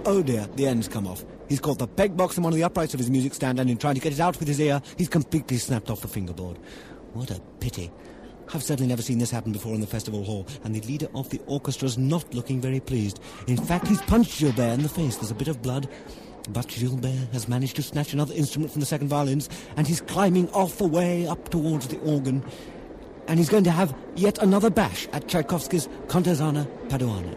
oh dear, the end's come off. He's caught the peg box in one of the uprights of his music stand, and in trying to get it out with his ear, he's completely snapped off the fingerboard. What a pity. I've certainly never seen this happen before in the festival hall, and the leader of the orchestra's not looking very pleased. In fact, he's punched Gilbert in the face. There's a bit of blood. But Gilbert has managed to snatch another instrument from the second violins, and he's climbing off the way up towards the organ. And he's going to have yet another bash at Tchaikovsky's Contesana Paduana.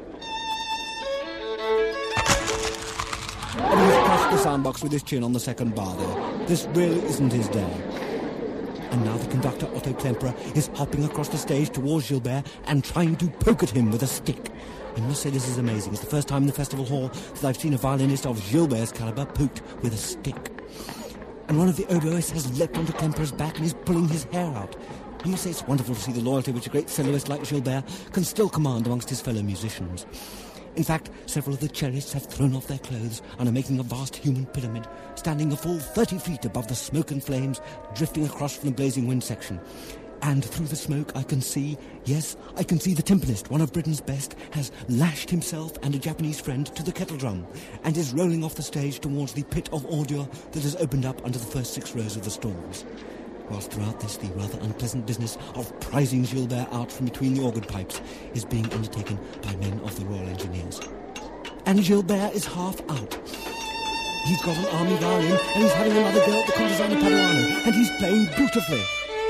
And he's crushed the soundbox with his chin on the second bar there. This really isn't his day. And now the conductor, Otto Klemperer, is hopping across the stage towards Gilbert and trying to poke at him with a stick. I must say this is amazing. It's the first time in the festival hall that I've seen a violinist of Gilbert's caliber poked with a stick. And one of the oboists has leapt onto Klemperer's back and is pulling his hair out. I must say it's wonderful to see the loyalty which a great soloist like Gilbert can still command amongst his fellow musicians. In fact, several of the cellists have thrown off their clothes and are making a vast human pyramid, standing a full 30 feet above the smoke and flames drifting across from the blazing wind section. And through the smoke I can see, yes, I can see the timpanist, one of Britain's best, has lashed himself and a Japanese friend to the kettle drum and is rolling off the stage towards the pit of ordure that has opened up under the first 6 rows of the stalls. Whilst throughout this, the rather unpleasant business of prizing Gilbert out from between the organ pipes is being undertaken by men of the Royal Engineers. And Gilbert is half out. He's got an army violin and he's having another go at the Contesana Paduano, and he's playing beautifully.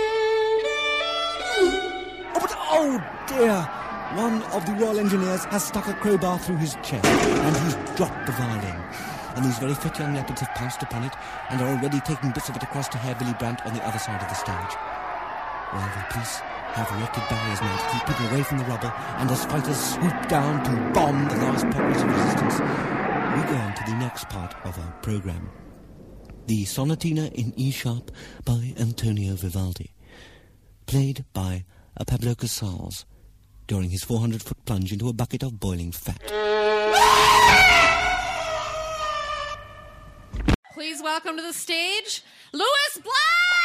Oh dear! One of the Royal Engineers has stuck a crowbar through his chest and he's dropped the violin. And these very fit young leopards have pounced upon it and are already taking bits of it across to Herr Willy Brandt on the other side of the stage. Well, the police have erected barriers now to keep people away from the rubble, and as fighters swoop down to bomb the last pockets of resistance, we go on to the next part of our programme. The Sonatina in E-sharp by Antonio Vivaldi, played by Pablo Casals during his 400-foot plunge into a bucket of boiling fat. Please welcome to the stage, Louis Blanc!